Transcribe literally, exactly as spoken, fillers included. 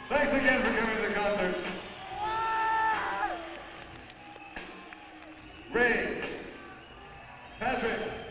Thanks again for coming to the concert. Ray, Patrick,